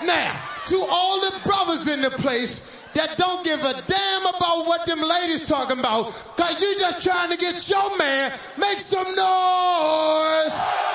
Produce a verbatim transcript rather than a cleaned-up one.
Now, to all the brothers in the place that don't give a damn about what them ladies talking about, cause you just trying to get your man, make some noise.